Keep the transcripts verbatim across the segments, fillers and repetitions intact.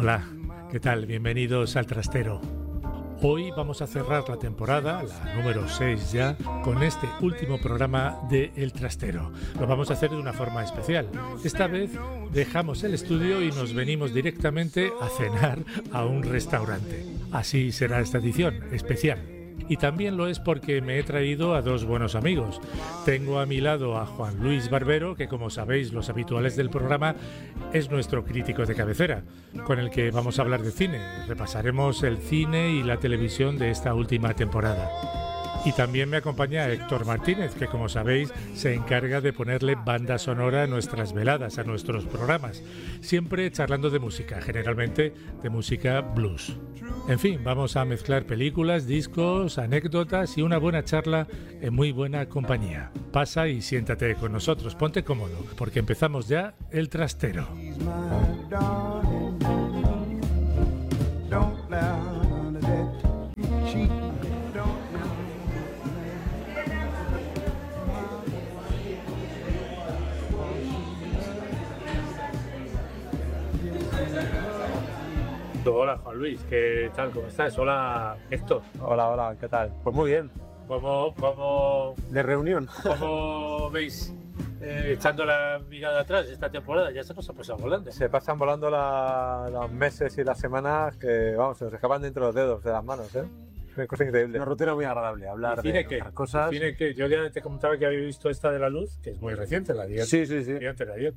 Hola, ¿qué tal? Bienvenidos al Trastero. Hoy vamos a cerrar la temporada, la número seis ya, con este último programa de El Trastero. Lo vamos a hacer de una forma especial. Esta vez dejamos el estudio y nos venimos directamente a cenar a un restaurante. Así será esta edición, especial. Y también lo es porque me he traído a dos buenos amigos. Tengo a mi lado a Juan Luis Barbero, que como sabéis los habituales del programa es nuestro crítico de cabecera, con el que vamos a hablar de cine. Repasaremos el cine y la televisión de esta última temporada. Y también me acompaña Héctor Martínez, que como sabéis se encarga de ponerle banda sonora a nuestras veladas, a nuestros programas, siempre charlando de música, generalmente de música blues. En fin, vamos a mezclar películas, discos, anécdotas y una buena charla en muy buena compañía. Pasa y siéntate con nosotros, ponte cómodo, porque empezamos ya El Trastero. Hola Juan Luis, ¿qué tal? ¿Cómo estás? Hola Héctor. Hola, hola, ¿qué tal? Pues muy bien. ¿Cómo, cómo, de reunión. ¿Cómo veis eh, echando la mirada atrás esta temporada? Ya se nos ha pasado volando. Se pasan volando la, los meses y las semanas que, vamos, se nos escapan dentro de los dedos, de las manos, ¿eh? Es una cosa increíble. Una rutina muy agradable, hablar ¿Y cine de qué? otras cosas. ¿Y cine qué? Yo ya te comentaba que había visto esta de La Luz, que es muy reciente, la de Sí, sí, sí. antes de ayer.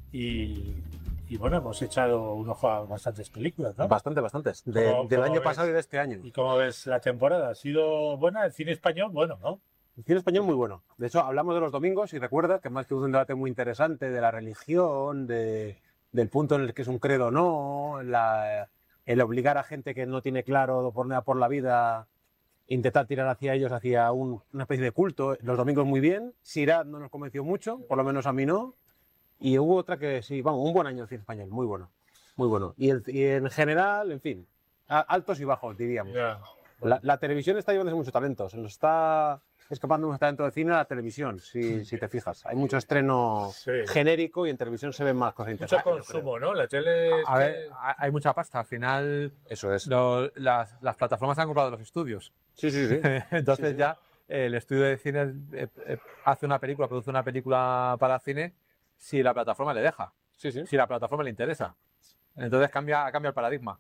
Y... Y bueno, hemos echado un ojo a bastantes películas, ¿no? Bastante, bastantes. De, ¿Cómo, del cómo año ves? pasado y de este año. ¿Y cómo ves la temporada? ¿Ha sido buena? ¿El cine español? Bueno, ¿no? El cine español muy bueno. De hecho, hablamos de los domingos y recuerda que más que un debate muy interesante de la religión, de, del punto en el que es un credo o no, la, el obligar a gente que no tiene claro por nada por la vida, intentar tirar hacia ellos, hacia un, una especie de culto. Los domingos muy bien. Sirad no nos convenció mucho, por lo menos a mí no. Y hubo otra que sí, vamos, un buen año el cine español, muy bueno. Muy bueno. Y, el, y en general, en fin, a, altos y bajos, diríamos. Yeah. La, la televisión está llevándose mucho talento. Se nos está escapando mucho talento de cine a la televisión, si, si te fijas. Hay mucho estreno Sí. genérico y en televisión se ven más cosas Mucho interesantes. consumo, ¿no? La tele... A ver, hay mucha pasta. Al final, Eso es. lo- las, las plataformas han comprado los estudios. Sí, sí, sí. Entonces Sí, sí. ya el estudio de cine eh, eh, hace una película, produce una película para cine si la plataforma le deja, Sí, sí. si la plataforma le interesa. Entonces cambia, cambia el paradigma.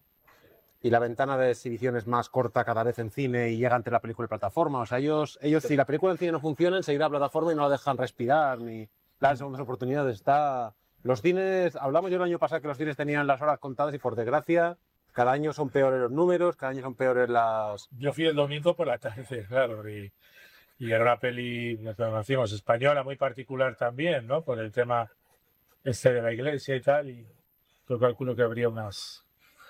Y la ventana de exhibición es más corta cada vez en cine y llega entre la película y plataforma. O sea, ellos, ellos si la película en cine no funciona, enseguida la plataforma y no la dejan respirar ni las segundas oportunidades. Está... Los cines, hablamos yo el año pasado que los cines tenían las horas contadas y por desgracia cada año son peores los números, cada año son peores las... Yo fui el domingo por la tarde, claro, y, y era una peli, como decimos, española, muy particular también, ¿no? Por el tema este de la iglesia y tal, y yo calculo que habría unas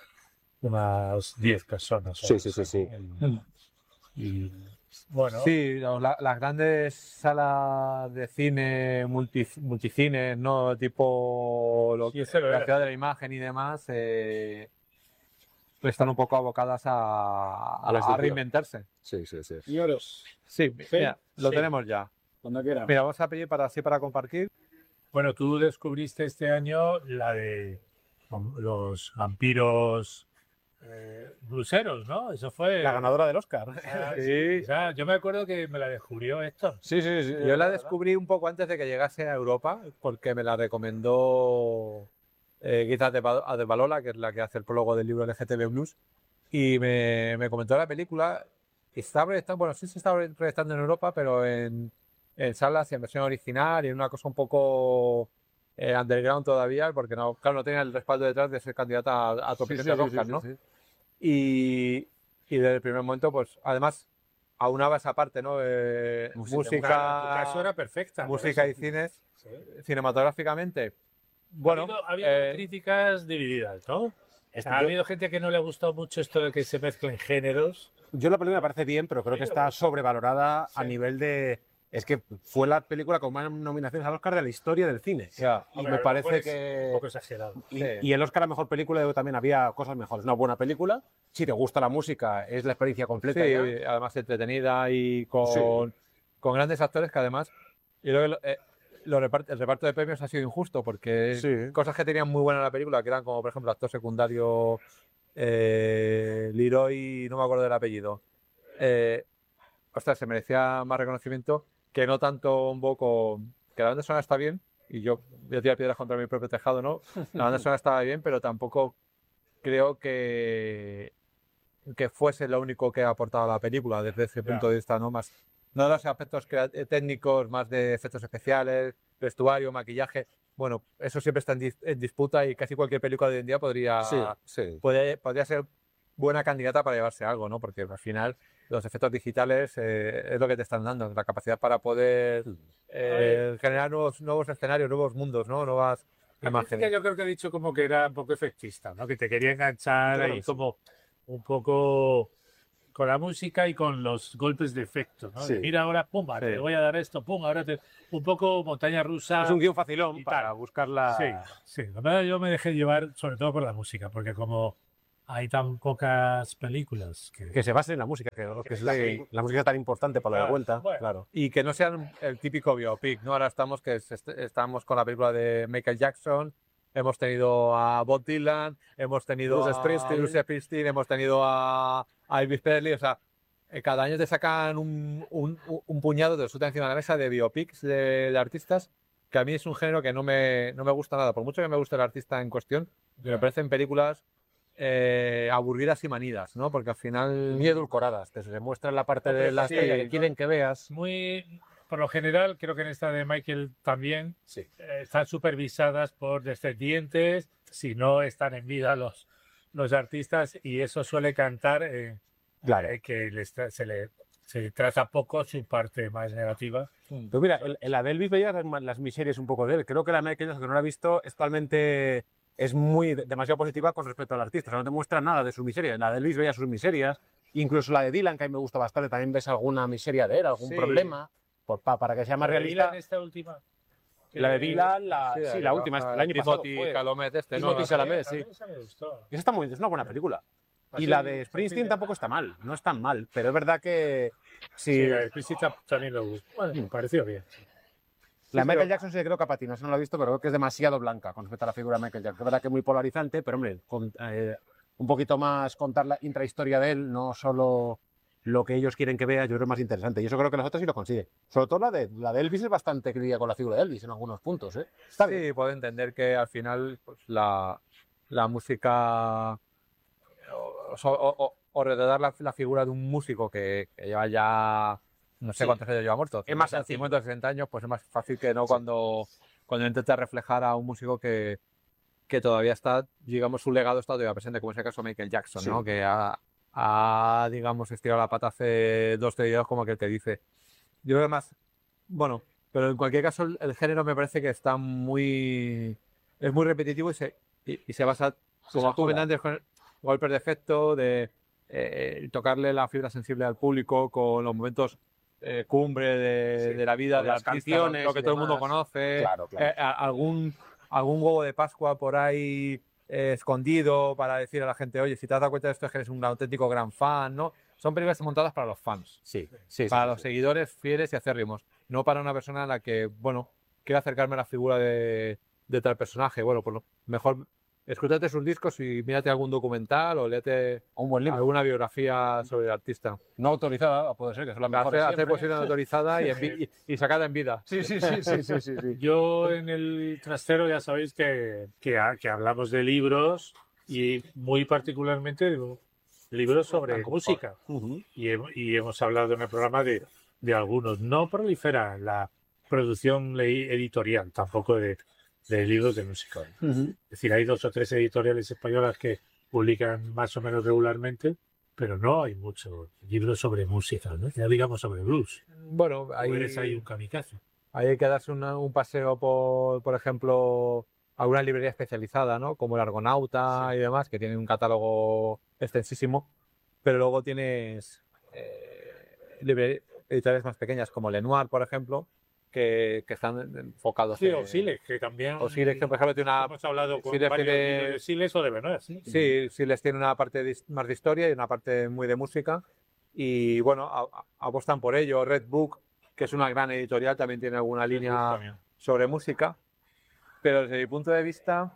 unas diez personas. o Sí, algo sí, sí, así. sí. Y bueno, Sí, los- la- las grandes salas de cine, multi, multicines, ¿no? Tipo lo, Sí, ese lo la era. ciudad de la imagen y demás, eh, pues están un poco abocadas a, A la a excepción. reinventarse. Sí, sí, sí. Señores, Sí, mira, lo Sí. tenemos ya. cuando quieran. Mira, vamos a pedir para así para compartir. bueno, tú descubriste este año la de los vampiros eh, bluseros, ¿no? Eso fue... La ganadora del Oscar. Ah, Sí. O sea, yo me acuerdo que me la descubrió Héctor. Sí, sí, sí. Yo la descubrí un poco antes de que llegase a Europa, porque me la recomendó eh, Guita Adebalola, que es la que hace el prólogo del libro L G T B Blues, y me, me comentó la película. Y está proyectando, bueno, sí se está proyectando en Europa, pero en, en salas y en versión original y en una cosa un poco eh, underground todavía, porque no, claro, no tenía el respaldo detrás de ser candidata a, a top Sí, tres sí, de sí, Oscar, sí, ¿no? sí. Y, y desde el primer momento, pues además aunaba esa parte, ¿no? Eh, Música. música, Claro, tu caso era perfecta. por música y eso. cine, Sí. cinematográficamente. Bueno, ha habido, ha habido eh, críticas divididas, ¿no? Esto- Ha habido gente que no le ha gustado mucho esto de que se mezclen géneros. Yo la película me parece bien, pero creo que está sobrevalorada a Sí. nivel de... Es que fue la película con más nominaciones al Oscar de la historia del cine. ya, Y Hombre, me a lo parece mejor es que... un poco exagerado. Y, Sí. y el Oscar a Mejor Película también había cosas mejores. Una buena película, si te gusta la música, es la experiencia completa. sí, ya. además entretenida y con, Sí. con grandes actores que además, y luego, eh, lo repart- el reparto de premios ha sido injusto porque Sí. cosas que tenían muy buena la película, que eran como por ejemplo actor secundario eh, Leroy, no me acuerdo del apellido, eh, ostras, se merecía más reconocimiento que no tanto un poco, que la banda sonora está bien, y yo voy a tirar piedras contra mi propio tejado, ¿no? La banda sonora estaba bien, pero tampoco creo que, que fuese lo único que ha aportado a la película desde ese punto de vista, ¿no? Más, no de los aspectos crea- eh, técnicos, más de efectos especiales, vestuario, maquillaje. Bueno, eso siempre está en, dis- en disputa y casi cualquier película de hoy en día podría, Sí, sí. puede- podría ser buena candidata para llevarse algo, ¿no? Porque al final los efectos digitales eh, es lo que te están dando, la capacidad para poder eh, generar nuevos, nuevos escenarios, nuevos mundos, ¿no? Nuevas La crítica imágenes. yo creo que ha dicho como que era un poco efectista, ¿no? Que te quería enganchar Yo creo ahí que sí. como un poco con la música y con los golpes de efecto, ¿no? Sí. De, mira ahora, pum, va, te Sí. voy a dar esto, pum, ahora te... Un poco montaña rusa. Es un guión facilón y para tal. buscar la... Sí, sí. La verdad yo me dejé llevar sobre todo por la música, porque como hay tan pocas películas que... Que se base en la música, que, que es la, Sí. la música es tan importante para la Claro, vuelta. bueno. Claro. Y que no sean el típico biopic, ¿no? Ahora estamos, que es- est- estamos con la película de Michael Jackson, hemos tenido a Bob Dylan, hemos tenido Bruce a Springsteen. Bruce Springsteen, hemos tenido a, a Elvis Presley, o sea, eh, cada año te sacan un, un, un puñado, te lo sueltan encima de la mesa de biopics de, de artistas, que a mí es un género que no me, no me gusta nada, por mucho que me guste el artista en cuestión, me parecen películas eh, aburridas y manidas, ¿no? Porque al final... Muy edulcoradas, te se muestra la parte Hombre, de la sí, historia que sí. quieren que veas. Muy, por lo general, creo que en esta de Michael también Sí. eh, están supervisadas por descendientes, si no están en vida los, los artistas, y eso suele cantar eh, Claro. eh, que les tra- se le se traza poco su parte más negativa. Pero mira, en, en la de Elvis veías las, las miserias un poco de él. Creo que la Michael Jackson, que no la he visto, es totalmente es muy demasiado positiva con respecto al artista. O sea, no te muestra nada de su miseria. En la de Elvis veías sus miserias. Incluso la de Dylan, que a mí me gusta bastante, también ves alguna miseria de él, algún Sí. problema, por, pa- para que sea más La de realista. Dylan, esta última. La de Dylan, la, sí, la que última, trabaja el año pasado Timothy fue. Chalamet este, ¿no? Timothy Chalamet, A sí. mí esa me gustó. Esa está muy, es una buena película. Y Así, la de Springsteen sencilla. tampoco está mal, no es tan mal, pero es verdad que Sí, sí, la de Chrissy Chap- también lo gustó. Bueno, me pareció bien. la Sí, Michael pero- Jackson sí que creo que a patina, eso no lo he visto, pero creo que es demasiado blanca con respecto a la figura de Michael Jackson. Es verdad que es muy polarizante, pero hombre, con, eh, un poquito más contar la intrahistoria de él, no solo lo que ellos quieren que veas, yo creo que es más interesante. Y eso creo que las otras sí lo consigue. Sobre todo la de, la de Elvis es bastante crítica con la figura de Elvis en algunos puntos, ¿eh? Está bien. Sí, puedo entender que al final pues, la, la música o, o, o- o retratar la, la figura de un músico que, que lleva ya no sé Sí. cuántos años lleva muerto, Es más cincuenta, sencillo. cincuenta, sesenta años, pues es más fácil que no Sí. cuando, cuando intenta reflejar a un músico que, que todavía está, digamos, su legado está todavía presente, como en ese caso Michael Jackson, Sí. ¿no? Que ha, ha, digamos, estirado la pata hace dos, tres días, como que te dice. Yo creo que más, bueno, pero en cualquier caso el, el género me parece que está muy, es muy repetitivo y se, y, y se basa, como tú satura. comentas, con golpes de efecto, de eh, tocarle la fibra sensible al público con los momentos eh, cumbre de, Sí, de la vida con del las artista, canciones lo que y todo el mundo demás. conoce, Claro, claro. eh, a- algún, algún huevo de Pascua por ahí eh, escondido para decir a la gente, oye, si te has dado cuenta de esto es que eres un auténtico gran fan, ¿no? Son películas montadas para los fans, Sí, sí, para sí, los sí. seguidores fieles y acérrimos, no para una persona a la que, bueno, quiero acercarme a la figura de, de tal personaje. Bueno, pues lo mejor escúchate sus discos y mírate algún documental o léete Un buen libro. alguna biografía sobre el artista. No autorizada, puede ser, que son las mejores Hacer, hacer siempre. posible autorizada y, en vi- y, y sacada en vida. Sí, sí, sí, sí, sí, sí, sí. Yo en el trastero ya sabéis que, que, ha- que hablamos de libros y muy particularmente de libros sobre música. Ujú. Y, hem- y hemos hablado en el programa de, de algunos. No prolifera la producción ley- editorial, tampoco de, de libros de música. Ujú. Es decir, hay dos o tres editoriales españolas que publican más o menos regularmente, pero no hay muchos libros sobre música, ¿no? Ya digamos sobre blues. Bueno, O ahí, eres ahí un kamikaze. ahí hay que darse una- un paseo por, por ejemplo, alguna librería especializada, ¿no? Como el Argonauta y demás, que tienen un catálogo extensísimo, pero luego tienes eh, libre- editoriales más pequeñas como Lenoir, por ejemplo, que, que están enfocados Sí, en... o Silex, que también. O Silex, que por ejemplo tiene una... Hemos hablado con Silex varios tiene- libros de Silex o de Benoit. Sí, Sí, sí les tiene una parte de his- más de historia y una parte muy de música. Y bueno, a- a- apostan por ello. Red Book, que es una gran editorial, también tiene alguna línea también. sobre música, pero desde mi punto de vista,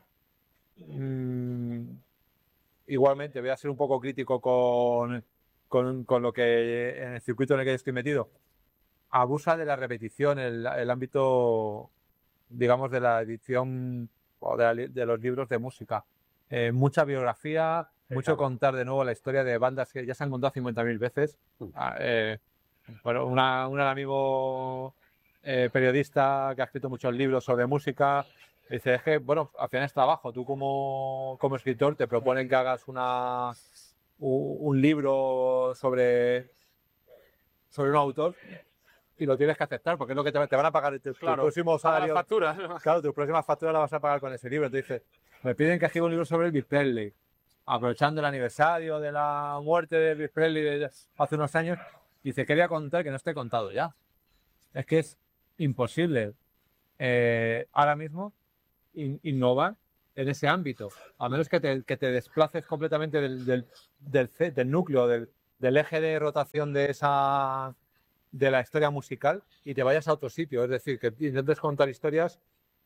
mmm, igualmente voy a ser un poco crítico con, con, con lo que en el circuito en el que estoy metido. Abusa de la repetición, el, el ámbito, digamos, de la edición o de, la, de los libros de música. Eh, mucha biografía, sí, mucho claro. Contar de nuevo la historia de bandas que ya se han contado cincuenta mil veces. Mm. Eh, bueno, una, un amigo eh, periodista que ha escrito muchos libros sobre música dice, es que, bueno, al final es trabajo. Tú como, como escritor te proponen que hagas una, un, un libro sobre, sobre un autor y lo tienes que aceptar porque es lo que te, te van a pagar tu, claro, tu próximo salario. Las facturas. Claro, tu próxima factura la vas a pagar con ese libro. Entonces, me piden que escriba un libro sobre Elvis Presley, aprovechando el aniversario de la muerte de Elvis Presley de hace unos años. Dice, quería contar que no esté contado ya. Es que es imposible eh, ahora mismo in, innovar en ese ámbito, a menos que te, que te desplaces completamente del, del, del, del núcleo, del, del eje de rotación de esa... de la historia musical y te vayas a otro sitio, es decir, que intentes contar historias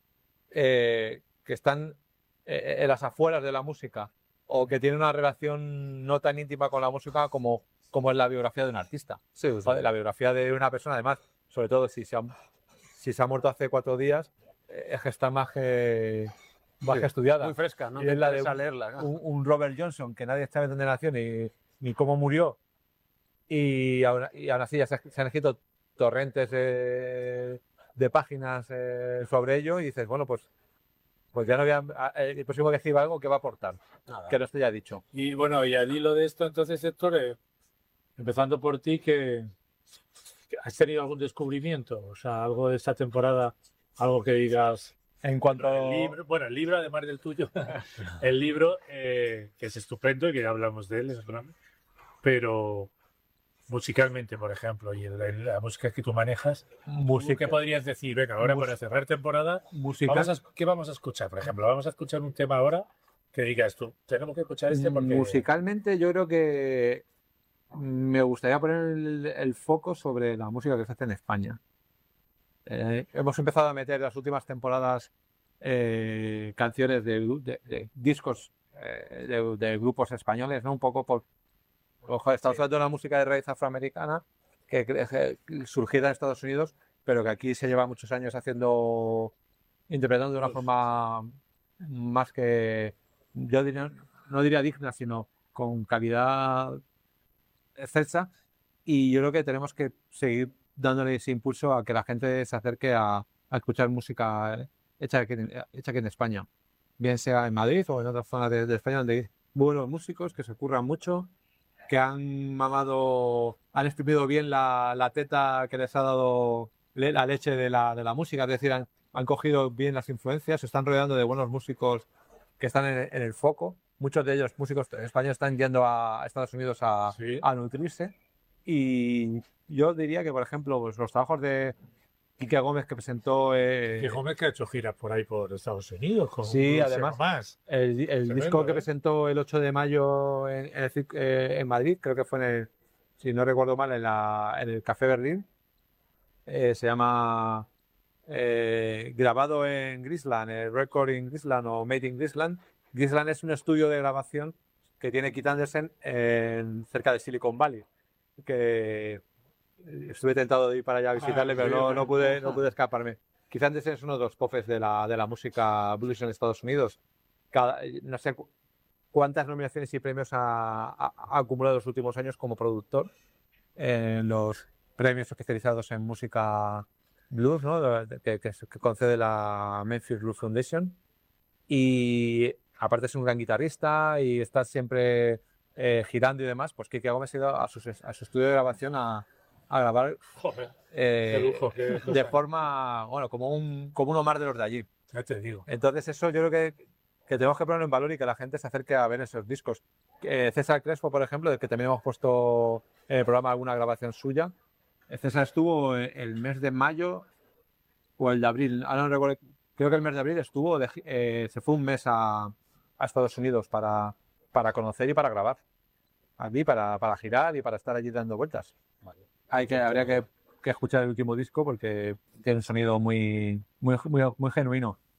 eh, que están eh, en las afueras de la música o que tienen una relación no tan íntima con la música como, como es la biografía de un artista. Sí, sí. La biografía de una persona, además, sobre todo si se ha, si se ha muerto hace cuatro días, eh, es que está más que, más sí, que estudiada. Muy fresca, ¿no? Y es la de leerla, ¿no? un, un Robert Johnson que nadie sabe dónde nació ni, ni cómo murió. Y aún, y aún así ya se, se han escrito torrentes de, de páginas eh, sobre ello y dices, bueno, pues, pues ya no voy a, el próximo que escriba algo que va a aportar, Nada. que no esté ya dicho. Y bueno, y al hilo de esto, entonces, Héctor, eh, empezando por ti, que, que ¿has tenido algún descubrimiento? O sea, algo de esta temporada, algo que digas... En cuanto al libro, bueno, el libro, además del tuyo, el libro, eh, que es estupendo y que ya hablamos de él, pero... musicalmente, por ejemplo, y en la, en la música que tú manejas, música, ¿qué podrías decir? Venga, ahora para cerrar temporada, música. Vamos a, ¿qué vamos a escuchar? Por ejemplo, vamos a escuchar un tema ahora que digas tú, tenemos que escuchar este porque... Musicalmente yo creo que me gustaría poner el, el foco sobre la música que se hace en España. Eh, hemos empezado a meter en las últimas temporadas eh, canciones de, de, de discos eh, de, de grupos españoles, ¿no? Un poco por... Ojo, estamos hablando de una música de raíz afroamericana que, que, que surgida en Estados Unidos, pero que aquí se lleva muchos años haciendo, interpretando de una forma más que, yo diría, no diría digna, sino con calidad excelsa. Y yo creo que tenemos que seguir dándole ese impulso a que la gente se acerque a, a escuchar música hecha aquí, hecha aquí en España, bien sea en Madrid o en otras zonas de, de España donde hay buenos músicos que se curran mucho, que han mamado, han exprimido bien la, la teta que les ha dado le, la leche de la, de la música, es decir, han, han cogido bien las influencias, se están rodeando de buenos músicos que están en, en el foco. Muchos de ellos, músicos españoles, están yendo a Estados Unidos a, sí. a nutrirse. Y yo diría que, por ejemplo, pues, los trabajos de Quique Gómez que presentó... Eh, Quique Gómez que ha hecho giras por ahí por Estados Unidos. Con sí, además, más. el, el disco que ¿eh? presentó el ocho de mayo en, en, el, eh, en Madrid, creo que fue en el, si no recuerdo mal, en, la, en el Café Berlín, eh, se llama eh, grabado en Grisland, eh, Record in Grisland o Made in Grisland. Grisland es un estudio de grabación que tiene Keith Anderson en, cerca de Silicon Valley, que estuve tentado de ir para allá a visitarle, ah, pero no, no, pude, no pude escaparme. Keith Anderson es uno de los popes de la, de la música blues en Estados Unidos. Cada, no sé cu cuántas nominaciones y premios ha, ha, ha acumulado en los últimos años como productor en los premios especializados en música blues, ¿no? que, que, que concede la Memphis Blues Foundation. Y aparte es un gran guitarrista y está siempre eh, girando y demás, pues Quique Gómez ha ido a su, a su estudio de grabación a, a grabar Joder, eh, qué lujo, qué de forma, bueno, como, un, como uno más de los de allí. Ya te digo. Entonces eso yo creo que, que tenemos que ponerlo en valor y que la gente se acerque a ver esos discos. Eh, César Crespo, por ejemplo, del que también hemos puesto en el programa alguna grabación suya. César estuvo el mes de mayo o el de abril, ahora no recuerdo. Creo que el mes de abril estuvo, de, eh, se fue un mes a, a Estados Unidos para, para conocer y para grabar. A mí, para, para girar y para estar allí dando vueltas. Vale. Hay que, habría que que escuchar el último disco porque tiene un sonido muy, muy, muy, muy genuino.